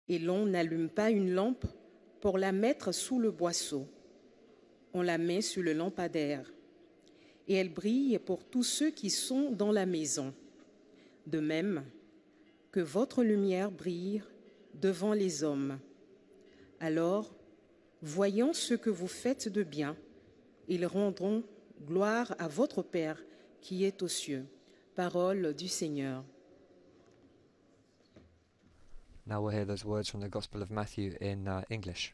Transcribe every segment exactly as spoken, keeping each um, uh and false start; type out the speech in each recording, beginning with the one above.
Et l'on n'allume pas une lampe pour la mettre sous le boisseau. On la met sur le lampadaire. Et elle brille pour tous ceux qui sont dans la maison. De même, que votre lumière brille devant les hommes. Alors, voyant ce que vous faites de bien, ils rendront gloire à votre Père qui est aux cieux. Parole du Seigneur. Now we'll hear those words from the Gospel of Matthew in uh, English.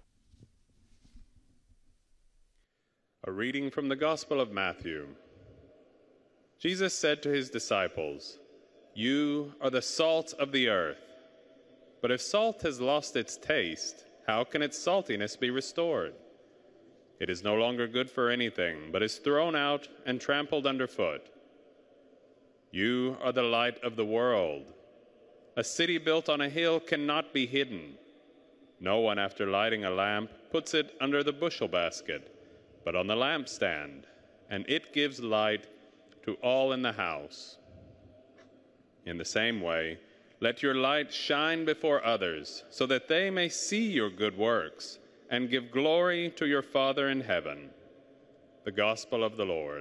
A reading from the Gospel of Matthew. Jesus said to his disciples, "You are the salt of the earth. But if salt has lost its taste, how can its saltiness be restored? It is no longer good for anything, but is thrown out and trampled underfoot. You are the light of the world. A city built on a hill cannot be hidden. No one, after lighting a lamp, puts it under the bushel basket, but on the lampstand, and it gives light to all in the house. In the same way, let your light shine before others, so that they may see your good works and give glory to your Father in heaven." The Gospel of the Lord.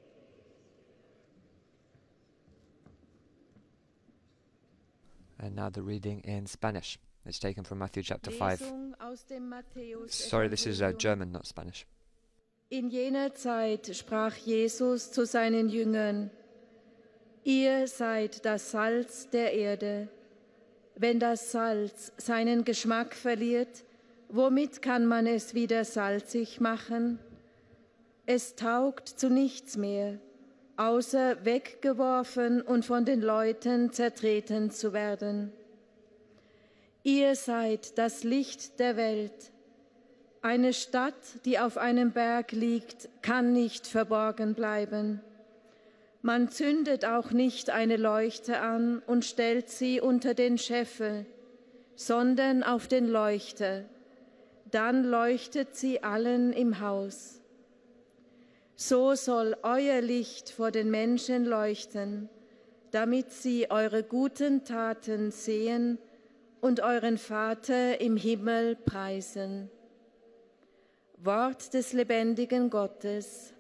And now the reading in Spanish. It's taken from Matthew chapter five. Sorry, this is uh, German, not Spanish. In jener Zeit sprach Jesus zu seinen Jüngern: Ihr seid das Salz der Erde. Wenn das Salz seinen Geschmack verliert, womit kann man es wieder salzig machen? Es taugt zu nichts mehr, außer weggeworfen und von den Leuten zertreten zu werden. Ihr seid das Licht der Welt. Eine Stadt, die auf einem Berg liegt, kann nicht verborgen bleiben. Man zündet auch nicht eine Leuchte an und stellt sie unter den Scheffel, sondern auf den Leuchter. Dann leuchtet sie allen im Haus. So soll euer Licht vor den Menschen leuchten, damit sie eure guten Taten sehen und euren Vater im Himmel preisen. Wort des lebendigen Gottes.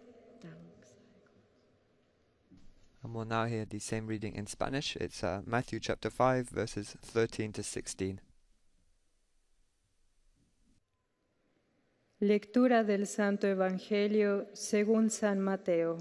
And we'll now hear the same reading in Spanish. It's uh, Matthew chapter five, verses thirteen to sixteen. Lectura del Santo Evangelio según San Mateo.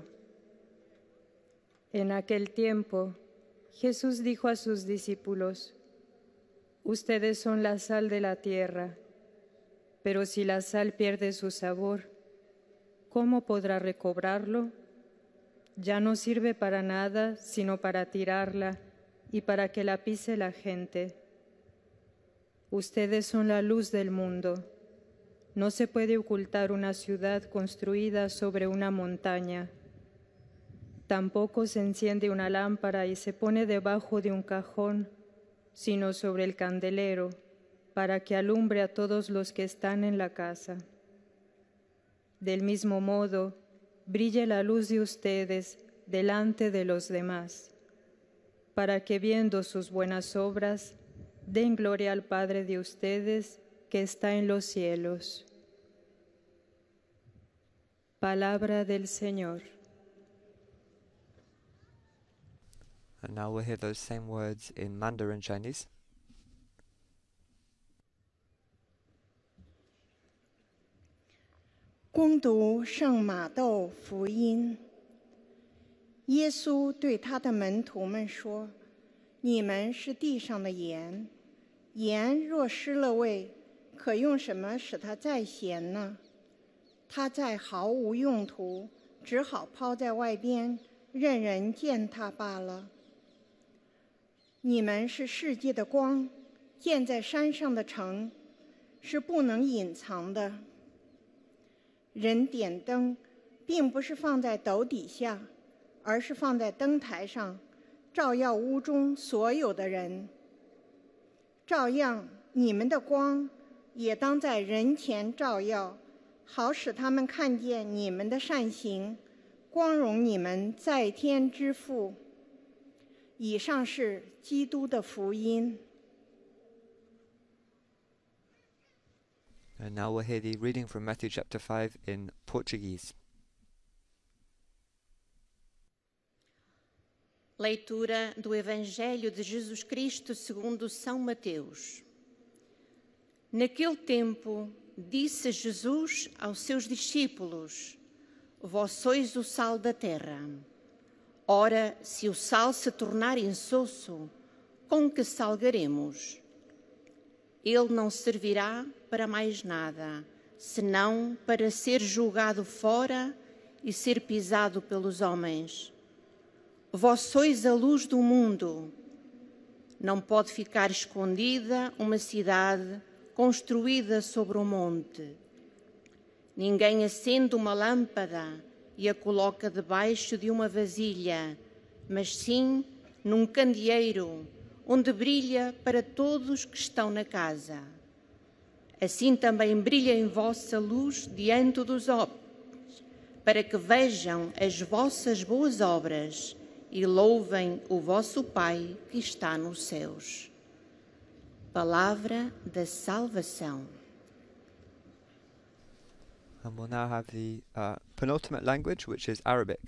En aquel tiempo, Jesús dijo a sus discípulos: Ustedes son la sal de la tierra, pero si la sal pierde su sabor, ¿cómo podrá recobrarlo? Ya no sirve para nada sino para tirarla y para que la pise la gente. Ustedes son la luz del mundo. No se puede ocultar una ciudad construida sobre una montaña. Tampoco se enciende una lámpara y se pone debajo de un cajón, sino sobre el candelero, para que alumbre a todos los que están en la casa. Del mismo modo, brille la luz de ustedes delante de los demás, para que viendo sus buenas obras, den gloria al Padre de ustedes que está en los cielos. Palabra del Señor. And now we'll hear those same words in Mandarin Chinese. 恭读圣马窦福音。耶稣对他的门徒们说：“你们是地上的盐，盐若失了味，可用什么使它再咸呢？它再毫无用途，只好抛在外边，任人践踏罢了。你们是世界的光，建在山上的城，是不能隐藏的。人点灯，并不是放在斗底下，而是放在灯台上，照耀屋中所有的人。照样，你们的光也当在人前照耀，好使他们看见你们的善行，光荣你们在天之父。”以上是基督的福音。 And now we'll hear the reading from Matthew chapter five in Portuguese. Leitura do Evangelho de Jesus Cristo segundo São Mateus. Naquele tempo, disse Jesus aos seus discípulos: Vós sois o sal da terra. Ora, se o sal se tornar insosso, com que salgaremos? Ele não servirá para mais nada, senão para ser jogado fora e ser pisado pelos homens. Vós sois a luz do mundo. Não pode ficar escondida uma cidade construída sobre um monte. Ninguém acende uma lâmpada e a coloca debaixo de uma vasilha, mas sim num candeeiro, onde brilha para todos que estão na casa. Assim também brilha em vossa luz diante dos homens, para que vejam as vossas boas obras e louvem o vosso Pai que está nos céus. Palavra da salvação. And we'll now have the uh, penultimate language, which is Arabic.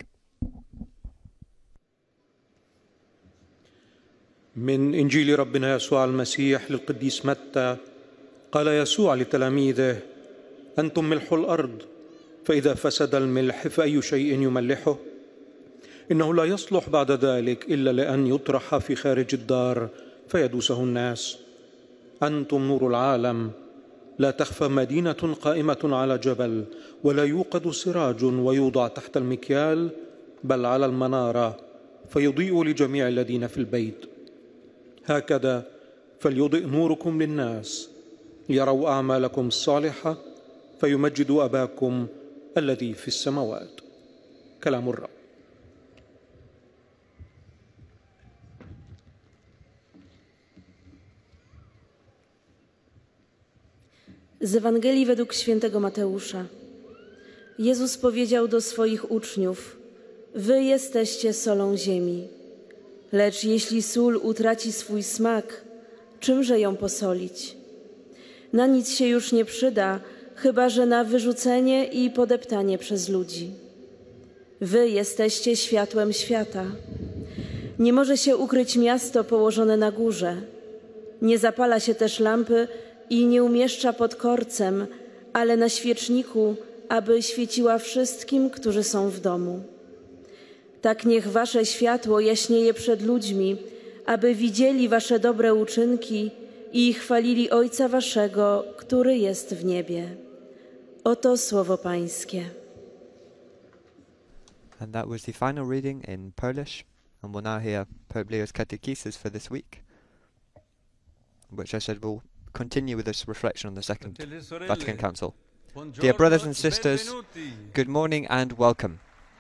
من إنجيل ربنا يسوع المسيح للقديس متى قال يسوع لتلاميذه: أنتم ملح الأرض، فإذا فسد الملح فأي شيء يملحه؟ إنه لا يصلح بعد ذلك إلا لأن يطرح في خارج الدار فيدوسه الناس. أنتم نور العالم. لا تخفى مدينة قائمة على جبل، ولا يوقد سراج ويوضع تحت المكيال، بل على المنارة، فيضيء لجميع الذين في البيت. هكذا فليضئ نوركم للناس، ليروا أعمالكم الصالحة، فيمجدوا أباكم الذي في السماوات. كلام الرب. Z Ewangelii według świętego Mateusza. Jezus powiedział do swoich uczniów: Wy jesteście solą ziemi. Lecz jeśli sól utraci swój smak, czymże ją posolić? Na nic się już nie przyda, chyba że na wyrzucenie i podeptanie przez ludzi. Wy jesteście światłem świata. Nie może się ukryć miasto położone na górze. Nie zapala się też lampy i nie umieszcza pod korcem, ale na świeczniku, aby świeciła wszystkim, którzy są w domu. Tak niech wasze światło jaśnieje przed ludźmi, aby widzieli wasze dobre uczynki i chwalili Ojca waszego, który jest w niebie. Oto słowo Pańskie. And that was the final reading in Polish, and we'll now hear Pope Leo's catechesis for this week, which I said will continue with this reflection on the Second Vatican Council. Dear brothers and sisters, good morning and welcome.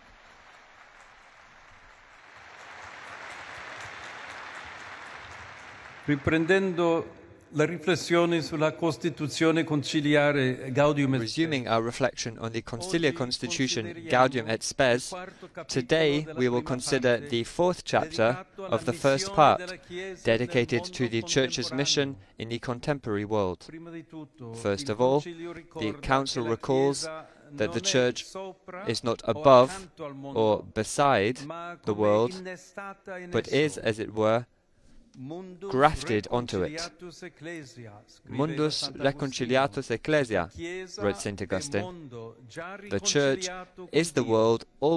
Riprendendo la riflessione sulla Costituzione conciliare Gaudium et Spes. Resuming our reflection on the conciliar constitution Gaudium et Spes, today we will consider the fourth chapter of the first part, dedicated to the Church's mission in the contemporary world. First of all, the Council recalls that the Church is not above or beside the world, but is, as it were, grafted onto it. Mundus reconciliatus ecclesia, wrote Saint Augustine. The Church is the world all